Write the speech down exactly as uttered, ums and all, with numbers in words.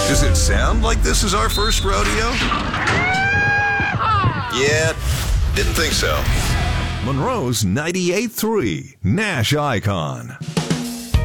Does it sound like this is our first rodeo? Yeah, didn't think so. Monroe's ninety-eight point three Nash Icon.